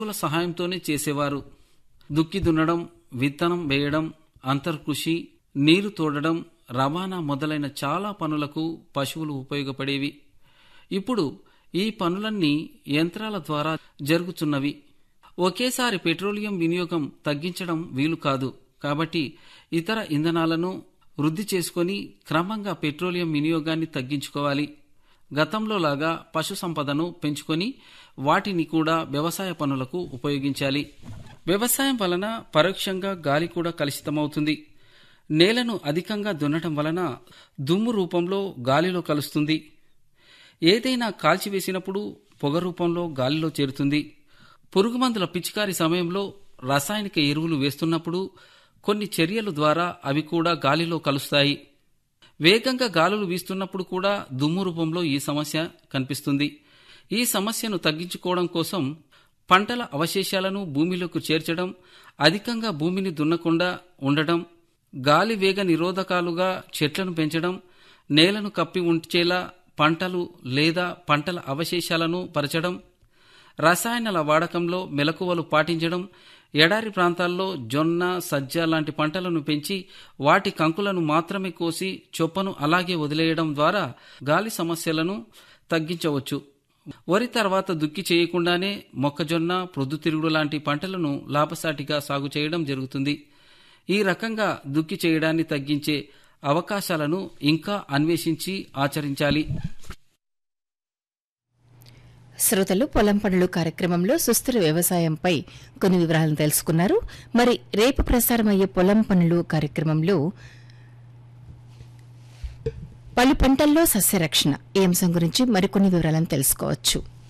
ల సహాయంతోనే చేసేవారు. దుక్కి దున్నడం, విత్తనం వేయడం, అంతర్కృషి, నీరు తోడడం, రవాణా మొదలైన చాలా పనులకు పశువులు ఉపయోగపడేవి. ఇప్పుడు ఈ పనులన్నీ యంత్రాల ద్వారా జరుగుతున్నవి. ఒకేసారి పెట్రోలియం వినియోగం తగ్గించడం వీలు కాదు. కాబట్టి ఇతర ఇంధనాలను వృద్ధి చేసుకొని క్రమంగా పెట్రోలియం వినియోగాన్ని తగ్గించుకోవాలి. గతంలో లాగా పశు సంపదను పెంచుకొని వాటిని కూడా వ్యవసాయ పనులకు ఉపయోగించాలి. వ్యవసాయం వలన పరోక్షంగా గాలి కూడా కలుషితమవుతుంది. నేలను అధికంగా దున్నటం వలన దుమ్ము రూపంలో గాలిలో కలుస్తుంది. ఏదైనా కాల్చివేసినప్పుడు పొగ రూపంలో గాలిలో చేరుతుంది. పురుగుమందుల పిచికారీ సమయంలో రసాయనిక ఎరువులు వేస్తున్నప్పుడు కొన్ని చర్యల ద్వారా అవి కూడా గాలిలో కలుస్తాయి. వేగంగా గాలులు వీస్తున్నప్పుడు కూడా దుమ్ము రూపంలో ఈ సమస్య కనిపిస్తుంది. ఈ సమస్యను తగ్గించుకోవడం కోసం పంటల అవశేషాలను భూమిలోకి చేర్చడం, అధికంగా భూమిని దున్నకుండా ఉండడం, గాలి వేగ నిరోధకాలుగా చెట్లను పెంచడం, నేలను కప్పి ఉంచేలా పంటలు లేదా పంటల అవశేషాలను పరచడం, రసాయనాల వాడకంలో మెలకువలు పాటించడం, ఎడారి ప్రాంతాల్లో జొన్న, సజ్జ లాంటి పంటలను పెంచి వాటి కంకులను మాత్రమే కోసి చొప్పను అలాగే వదిలేయడం ద్వారా గాలి సమస్యలను తగ్గించవచ్చు. వరి తర్వాత దుక్కి చేయకుండానే మొక్కజొన్న, ప్రొద్దుతిరుగుడు లాంటి పంటలను లాభసాటిగా సాగు చేయడం జరుగుతుంది. ఈ రకంగా దుక్కి చేయడాన్ని తగ్గించే అవకాశాలను ఇంకా అన్వేషించి ఆచరించాలి. శ్రోతలు పొలం పనులు కార్యక్రమంలో సుస్థిర వ్యవసాయంపై కొన్ని వివరాలను తెలుసుకున్నారు. మరి రేపు ప్రసారమయ్యే పొలం పనులు కార్యక్రమంలో పలు పంటల్లో సస్యరక్షణ ఈ అంశం గురించి మరికొన్ని వివరాలను తెలుసుకోవచ్చు.